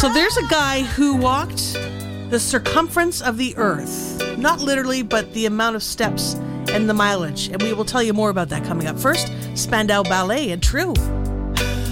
So there's a guy who walked the circumference of the earth. Not literally, but the amount of steps and the mileage. And we will tell you more about that coming up. First, Spandau Ballet and True.